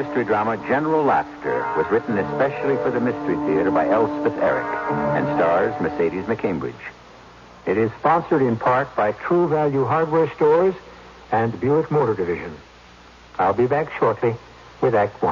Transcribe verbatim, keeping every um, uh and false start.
mystery drama General Laughter was written especially for the Mystery Theater by Elspeth Eric and stars Mercedes McCambridge. It is sponsored in part by True Value Hardware Stores and Buick Motor Division. I'll be back shortly with Act One.